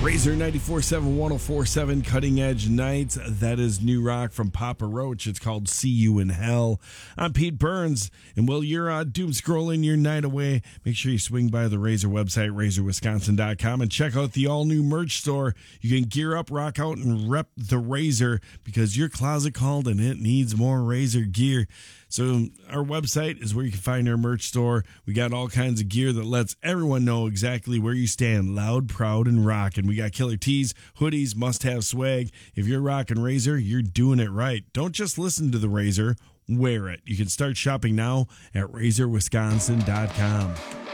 Razor 94.7, 104.7, Cutting Edge Nights. That is new rock from Papa Roach. It's called See You in Hell. I'm Pete Burns, and while you're doom scrolling your night away, make sure you swing by the Razor website, razorwisconsin.com, and check out the all-new merch store. You can gear up, rock out, and rep the Razor because your closet called and it needs more Razor gear. So our website is where you can find our merch store. We got all kinds of gear that lets everyone know exactly where you stand, loud, proud, and rockin'. We got killer tees, hoodies, must-have swag. If you're rocking Razor, you're doing it right. Don't just listen to the Razor, wear it. You can start shopping now at razorwisconsin.com.